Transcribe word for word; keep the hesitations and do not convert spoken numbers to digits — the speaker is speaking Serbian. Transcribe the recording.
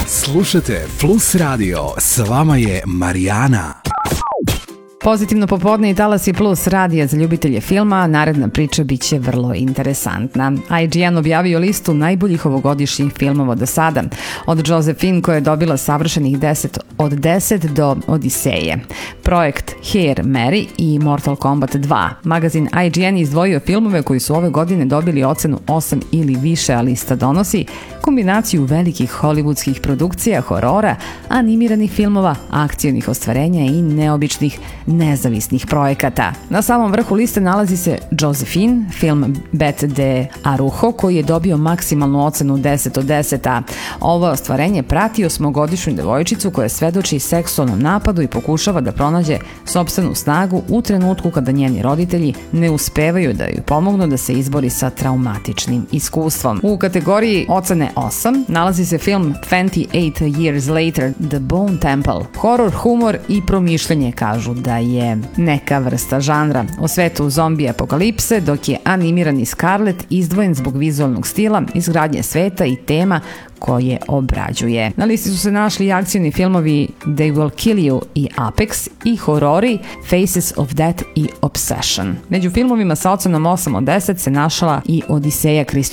Slušajte Plus Radio, s vama je Marijana. Pozitivno popodne i Talasi Plus radija za ljubitelje filma, naredna priča bit će vrlo interesantna. I G N objavio listu najboljih ovogodišnjih filmova do sada, od Josephine koja je dobila savršenih deset od deset do Odiseje. Projekt Hair Mary i Mortal Kombat dva. Magazin I G N izdvojio filmove koji su ove godine dobili ocenu osam ili više, a lista donosi kombinaciju velikih hollywoodskih produkcija, horora, animiranih filmova, akcionih ostvarenja i neobičnih nezavisnih projekata. Na samom vrhu liste nalazi se Josephine, film Bet de Arujo, koji je dobio maksimalnu ocenu deset od deset, a ovo ostvarenje prati osmogodišnju devojčicu koja svedoči seksualnom napadu i pokušava da pronađe sopstvenu snagu u trenutku kada njeni roditelji ne uspevaju da joj pomognu da se izbori sa traumatičnim iskustvom. U kategoriji ocene osam nalazi se film twenty-eight Years Later, The Bone Temple. Horor, humor i promišljanje kažu da je neka vrsta žanra. O svetu zombi apokalipse, dok je animirani Scarlet izdvojen zbog vizualnog stila, izgradnje sveta i tema koje obrađuje. Na listi su se našli i akcijni filmovi They Will Kill You i Apex i horori Faces of Death i Obsession. Među filmovima sa ocenom osam od deset se našla i Odiseja Christopher